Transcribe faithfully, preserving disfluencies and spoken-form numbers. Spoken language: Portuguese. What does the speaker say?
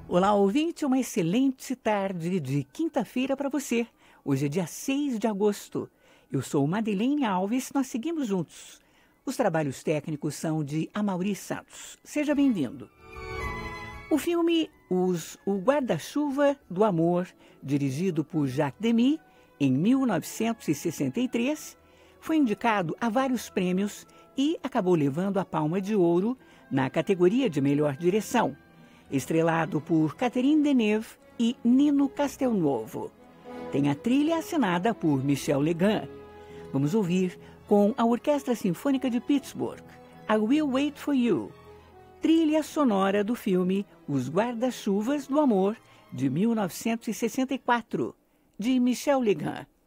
Olá, ouvinte, uma excelente tarde de quinta-feira para você. Hoje é dia seis de agosto. Eu sou Madeleine Alves, nós seguimos juntos. Os trabalhos técnicos são de Amaury Santos. Seja bem-vindo. O filme Os, O Guarda-Chuva do Amor, dirigido por Jacques Demy, em mil novecentos e sessenta e três, foi indicado a vários prêmios e acabou levando a Palma de Ouro na categoria de melhor direção, estrelado por Catherine Deneuve e Nino Castelnuovo. Tem a trilha assinada por Michel Legrand. Vamos ouvir com a Orquestra Sinfônica de Pittsburgh, I Will Wait for You, trilha sonora do filme Os Guarda-Chuvas do Amor, de mil novecentos e sessenta e quatro, de Michel Legrand.